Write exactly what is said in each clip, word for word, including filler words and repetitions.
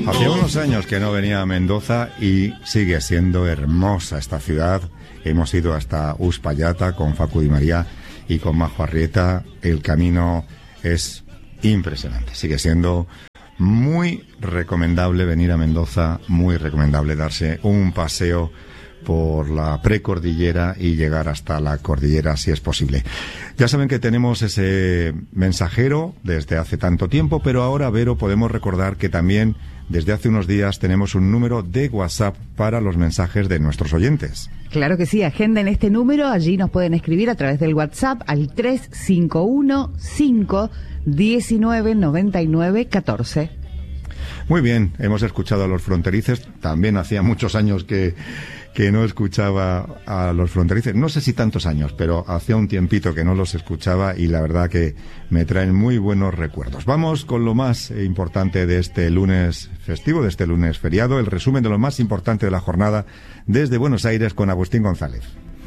Hacía unos años que no venía a Mendoza y sigue siendo hermosa esta ciudad. Hemos ido hasta Uspallata con Facu Di María y con Majo Arrieta. El camino es impresionante. Sigue siendo muy recomendable venir a Mendoza, muy recomendable darse un paseo por la precordillera y llegar hasta la cordillera si es posible. Ya saben que tenemos ese mensajero desde hace tanto tiempo, pero ahora, Vero, podemos recordar que también desde hace unos días tenemos un número de WhatsApp para los mensajes de nuestros oyentes. Claro que sí, agenden este número, allí nos pueden escribir a través del WhatsApp al tres cinco uno, cinco uno nueve, nueve nueve uno cuatro. Muy bien, hemos escuchado a los fronterizos, también hacía muchos años que, que no escuchaba a los fronterizos, no sé si tantos años, pero hacía un tiempito que no los escuchaba y la verdad que me traen muy buenos recuerdos. Vamos con lo más importante de este lunes festivo, de este lunes feriado, el resumen de lo más importante de la jornada desde Buenos Aires con Agustín González.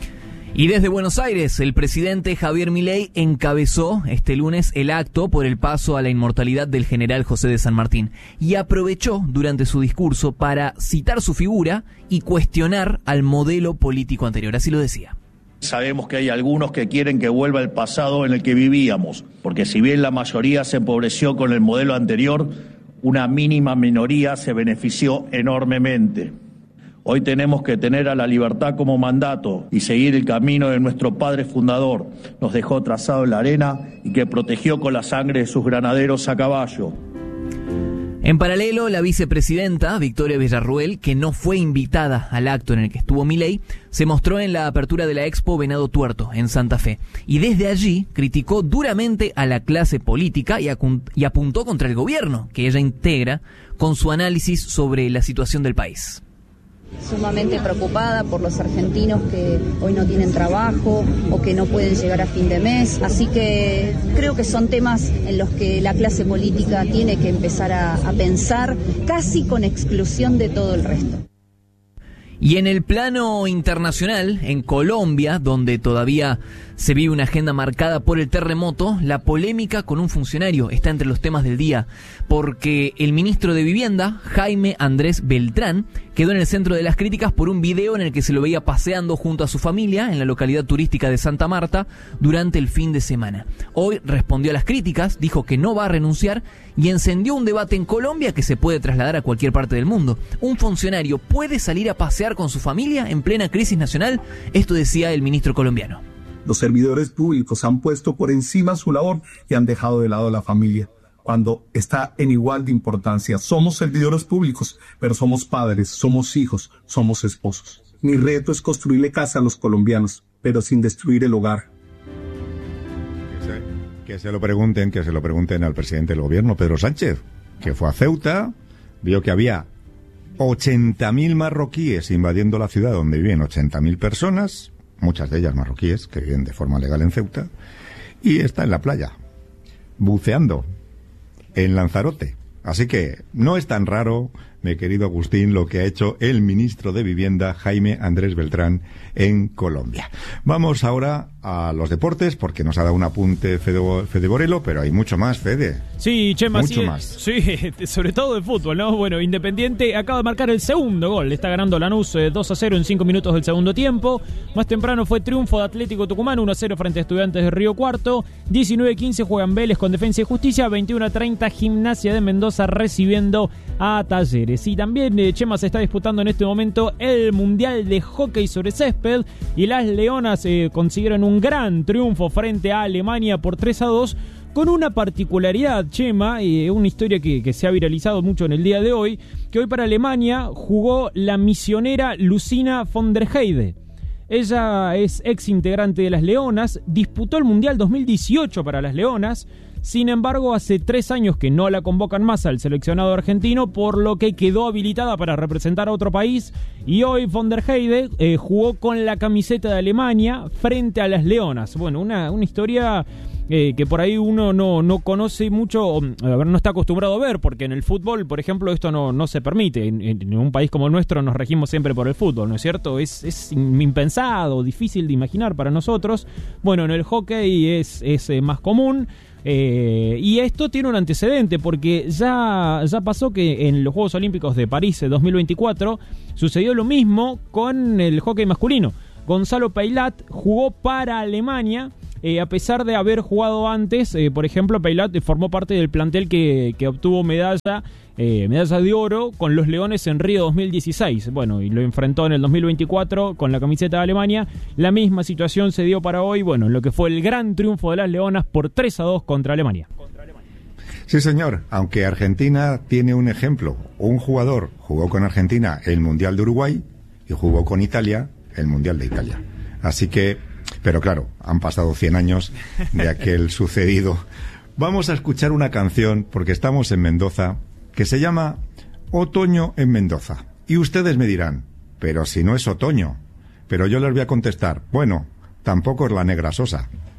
Y desde Buenos Aires, el presidente Javier Milei encabezó este lunes el acto por el paso a la inmortalidad del general José de San Martín y aprovechó durante su discurso para citar su figura y cuestionar al modelo político anterior. Así lo decía. Sabemos que hay algunos que quieren que vuelva el pasado en el que vivíamos, porque si bien la mayoría se empobreció con el modelo anterior, una mínima minoría se benefició enormemente. Hoy tenemos que tener a la libertad como mandato y seguir el camino de nuestro padre fundador. Nos dejó trazado en la arena y que protegió con la sangre de sus granaderos a caballo. En paralelo, la vicepresidenta Victoria Villarruel, que no fue invitada al acto en el que estuvo Milei, se mostró en la apertura de la Expo Venado Tuerto, en Santa Fe. Y desde allí criticó duramente a la clase política y, acun- y apuntó contra el gobierno, que ella integra, con su análisis sobre la situación del país. Sumamente preocupada por los argentinos que hoy no tienen trabajo o que no pueden llegar a fin de mes. Así que creo que son temas en los que la clase política tiene que empezar a, a pensar, casi con exclusión de todo el resto. Y en el plano internacional, en Colombia, donde todavía se vive una agenda marcada por el terremoto, la polémica con un funcionario está entre los temas del día, porque el ministro de Vivienda, Jaime Andrés Beltrán, quedó en el centro de las críticas por un video en el que se lo veía paseando junto a su familia en la localidad turística de Santa Marta durante el fin de semana. Hoy respondió a las críticas, dijo que no va a renunciar y encendió un debate en Colombia que se puede trasladar a cualquier parte del mundo. ¿Un funcionario puede salir a pasear con su familia en plena crisis nacional? Esto decía el ministro colombiano. Los servidores públicos han puesto por encima su labor y han dejado de lado la familia, cuando está en igual de importancia. Somos servidores públicos, pero somos padres, somos hijos, somos esposos. Mi reto es construirle casa a los colombianos, pero sin destruir el hogar. Que se, que se lo pregunten, que se lo pregunten al presidente del gobierno, Pedro Sánchez, que fue a Ceuta, vio que había ochenta mil marroquíes invadiendo la ciudad donde viven ochenta mil personas, muchas de ellas marroquíes, que viven de forma legal en Ceuta, y está en la playa, buceando, en Lanzarote. Así que no es tan raro, mi querido Agustín, lo que ha hecho el ministro de Vivienda, Jaime Andrés Beltrán, en Colombia. Vamos ahora a los deportes, porque nos ha dado un apunte Fede, Fede Borelo, pero hay mucho más, Fede. Sí, Chema, mucho sí, más. Sí, sobre todo de fútbol, ¿no? Bueno, Independiente acaba de marcar el segundo gol. Está ganando Lanús eh, dos a cero en cinco minutos del segundo tiempo. Más temprano fue triunfo de Atlético Tucumán, uno a cero frente a Estudiantes de Río Cuarto. diecinueve quince juegan Vélez con Defensa y Justicia. veintiuno a treinta Gimnasia de Mendoza recibiendo a Talleres. Y también, eh, Chema, se está disputando en este momento el Mundial de Hockey sobre Césped. Y las Leonas eh, consiguieron un gran triunfo frente a Alemania por tres a dos. Con una particularidad, Chema, eh, una historia que, que se ha viralizado mucho en el día de hoy, que hoy para Alemania jugó la misionera Lucina von der Heide. Ella es ex integrante de las Leonas, disputó el Mundial dos mil dieciocho para las Leonas. Sin embargo, hace tres años que no la convocan más al seleccionado argentino, por lo que quedó habilitada para representar a otro país. Y hoy von der Heide eh, jugó con la camiseta de Alemania frente a las Leonas. Bueno, una, una historia eh, que por ahí uno no, no conoce mucho, no está acostumbrado a ver, porque en el fútbol, por ejemplo, esto no, no se permite. En, en un país como el nuestro nos regimos siempre por el fútbol, ¿no es cierto? Es, es impensado, difícil de imaginar para nosotros. Bueno, en el hockey es, es eh, más común. Eh, y esto tiene un antecedente porque ya, ya pasó que en los Juegos Olímpicos de París dos mil veinticuatro sucedió lo mismo con el hockey masculino. Gonzalo Peilat jugó para Alemania, eh, a pesar de haber jugado antes. Eh, por ejemplo, Peilat formó parte del plantel que, que obtuvo medalla, eh, medalla de oro con los Leones en Río dos mil dieciséis. Bueno, y lo enfrentó en el dos mil veinticuatro con la camiseta de Alemania. La misma situación se dio para hoy, bueno, en lo que fue el gran triunfo de las Leonas por tres a dos contra Alemania. Sí, señor, aunque Argentina tiene un ejemplo. Un jugador jugó con Argentina el Mundial de Uruguay y jugó con Italia el Mundial de Italia. Así que, pero claro, han pasado cien años de aquel sucedido. Vamos a escuchar una canción, porque estamos en Mendoza, que se llama Otoño en Mendoza. Y ustedes me dirán, pero si no es otoño. Pero yo les voy a contestar, bueno, tampoco es la Negra Sosa.